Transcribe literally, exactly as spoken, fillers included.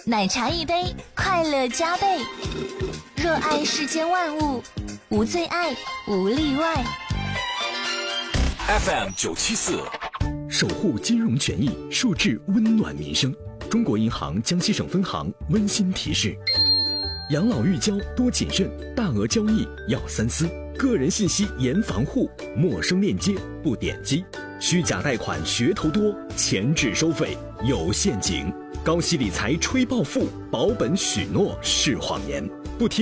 奶茶一杯，快乐加倍。热爱世间万物，无最爱，无例外。 F M 九七四， 守护金融权益，树质温暖民生。中国银行江西省分行温馨提示：养老育交多谨慎，大额交易要三思，个人信息严防护，陌生链接不点击，虚假贷款噱头多，前置收费有陷阱，高息理财吹暴富，保本许诺是谎言，不听